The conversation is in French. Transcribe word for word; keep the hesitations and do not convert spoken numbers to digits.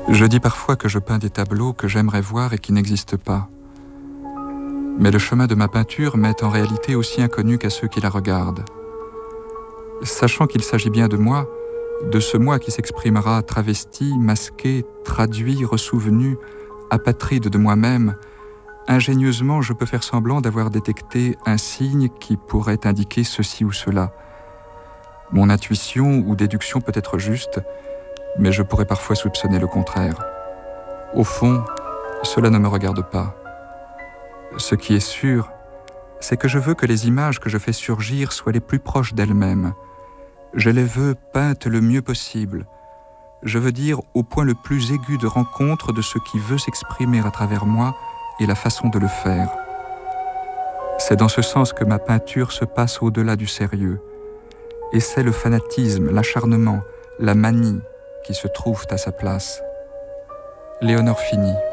Je dis parfois que je peins des tableaux que j'aimerais voir et qui n'existent pas. Mais le chemin de ma peinture m'est en réalité aussi inconnu qu'à ceux qui la regardent. Sachant qu'il s'agit bien de moi, de ce moi qui s'exprimera travesti, masqué, traduit, ressouvenu, apatride de moi-même, ingénieusement je peux faire semblant d'avoir détecté un signe qui pourrait indiquer ceci ou cela. Mon intuition ou déduction peut être juste, mais je pourrais parfois soupçonner le contraire. Au fond, cela ne me regarde pas. Ce qui est sûr, c'est que je veux que les images que je fais surgir soient les plus proches d'elles-mêmes. Je les veux peintes le mieux possible. Je veux dire au point le plus aigu de rencontre de ce qui veut s'exprimer à travers moi et la façon de le faire. C'est dans ce sens que ma peinture se passe au-delà du sérieux. Et c'est le fanatisme, l'acharnement, la manie qui se trouvent à sa place. Léonore Fini.